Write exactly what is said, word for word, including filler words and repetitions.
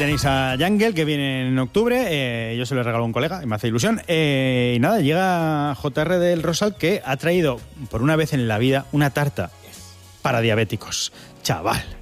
tenéis a Jungle, que viene en octubre. Eh, yo se lo regalo a un colega y me hace ilusión. Eh, y nada, llega J R del Rosal, que ha traído por una vez en la vida una tarta para diabéticos. Chaval.